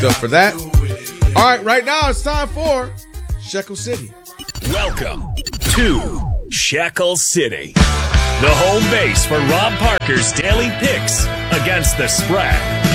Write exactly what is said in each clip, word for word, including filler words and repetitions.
up for that. All right, right now it's time for Shekel City. Welcome to Shekel City, the home base for Rob Parker's daily picks against the spread.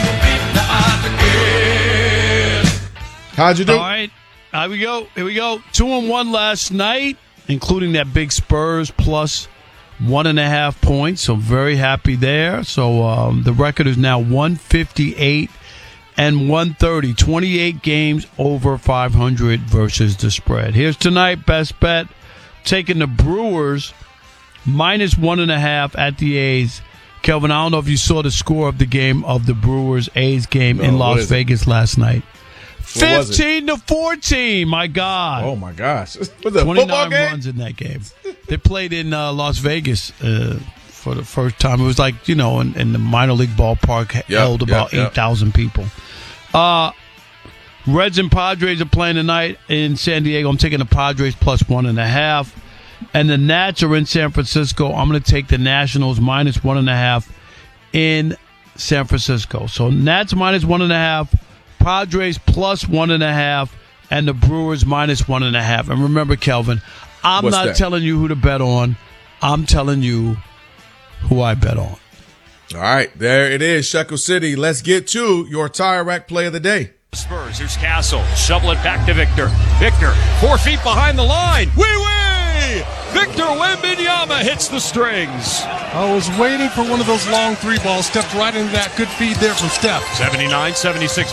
How'd you do? All right, here we go. Here we go. Two and one last night, including that big Spurs plus one and a half points. So very happy there. So um, the record is now one fifty-eight and one thirty. twenty-eight games over five hundred versus the spread. Here's tonight, best bet. Taking the Brewers minus one and a half at the A's. Kelvin, I don't know if you saw the score of the game of the Brewers-A's game No, in what Las is it? Vegas last night. What was it? fifteen to fourteen, my God. Oh, my gosh. Was it a football twenty-nine game? runs in that game. They played in uh, Las Vegas uh, for the first time. It was like, you know, in, in the minor league ballpark, Yep, held about yep, yep. eight thousand people. Uh, Reds and Padres are playing tonight in San Diego. I'm taking the Padres plus one and a half. And the Nats are in San Francisco. I'm going to take the Nationals minus one and a half in San Francisco. So Nats minus one and a half, Padres plus one and a half, and the Brewers minus one and a half. And remember, Kelvin, I'm What's not that? telling you who to bet on. I'm telling you who I bet on. All right, there it is, Shekel City. Let's get to your Tire Rack play of the day. Spurs, here's Castle. Shovel it back to Victor. Victor, four feet behind the line. Wee wee! Victor Wembanyama hits the strings. I was waiting for one of those long three balls. Stepped right into that. Good feed there from Steph. seventy-nine seventy-six.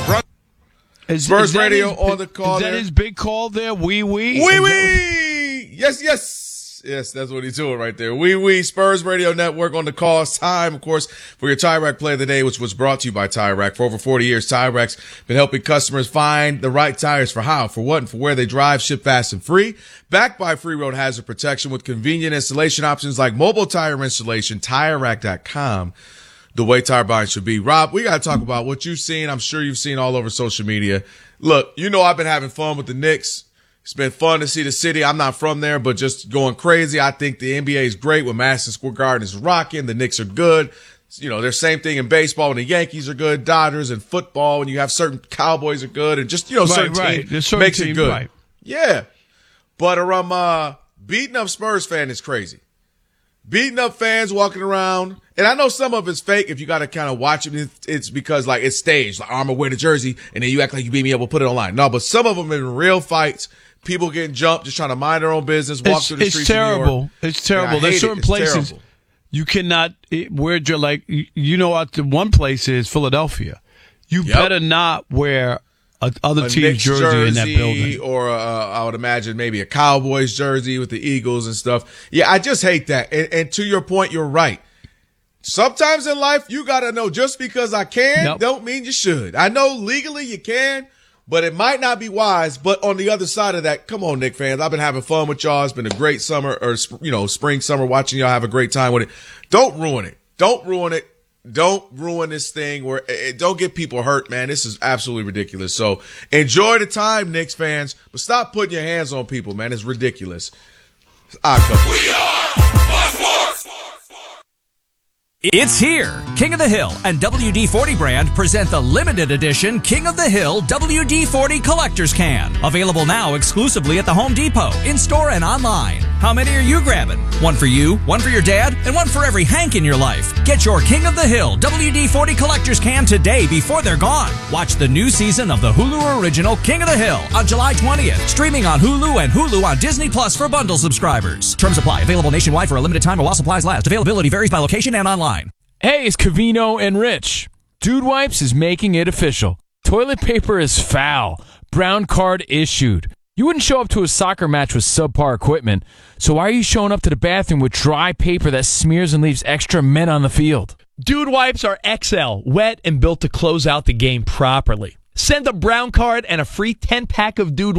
Is, Spurs is that Radio his- on the call Is that there. his big call there? Wee wee? Wee wee! Yes, yes. Yes, that's what he's doing right there. Wee wee. Spurs Radio Network on the call. It's time, of course, for your Tire Rack play of the day, which was brought to you by Tire Rack. For over forty years, Tire Rack's been helping customers find the right tires for how, for what, and for where they drive, ship fast and free. Backed by free road hazard protection with convenient installation options like mobile tire installation, tire rack dot com. The way tire buying should be. Rob, we got to talk about what you've seen. I'm sure you've seen all over social media. Look, you know I've been having fun with the Knicks. It's been fun to see the city. I'm not from there, but just going crazy. I think the N B A is great when Madison Square Garden is rocking. The Knicks are good. You know, there's same thing in baseball when the Yankees are good, Dodgers, and football when you have certain Cowboys are good, and just, you know, Right, certain right. teams There's certain makes teams, it good. right. Yeah. But um, uh, beating up Spurs fan is crazy. Beating up fans walking around. And I know some of it's fake if you got to kind of watch it. It's, it's because, like, it's staged. Like, I'm going to wear the jersey, and then you act like you beat me up, we'll put it online. No, but some of them have been real fights. People getting jumped, just trying to mind their own business, walk It's, through the it's streets of New terrible. York. It's terrible. Yeah, I There's hate certain it. It's places terrible. you cannot, it, where you're like, you, you know what, the one place is Philadelphia. You Yep. better not wear a other A team's Knicks jersey, in that building. or uh, I would imagine maybe a Cowboys jersey with the Eagles and stuff. Yeah, I just hate that. And, and to your point, you're right. Sometimes in life, you got to know just because I can Yep. don't mean you should. I know legally you can, but it might not be wise. But on the other side of that, come on, Knick fans. I've been having fun with y'all. It's been a great summer or, you know, spring, summer, watching y'all have a great time with it. Don't ruin it. Don't ruin it. Don't ruin this thing where it, don't get people hurt, man. This is absolutely ridiculous. So enjoy the time, Knicks fans, but stop putting your hands on people, man. It's ridiculous. I come. It's here. King of the Hill and W D forty brand present the limited edition King of the Hill W D forty Collector's Can. Available now exclusively at the Home Depot, in-store and online. How many are you grabbing? One for you, one for your dad, and one for every Hank in your life. Get your King of the Hill W D forty Collector's Can today before they're gone. Watch the new season of the Hulu original King of the Hill on July twentieth. Streaming on Hulu and Hulu on Disney Plus for bundle subscribers. Terms apply. Available nationwide for a limited time while supplies last. Availability varies by location and online. Hey, it's Cavino and Rich. Dude Wipes is making it official. Toilet paper is foul. Brown card issued. You wouldn't show up to a soccer match with subpar equipment, so why are you showing up to the bathroom with dry paper that smears and leaves extra men on the field? Dude Wipes are X L, wet and built to close out the game properly. Send a brown card and a free ten-pack of Dude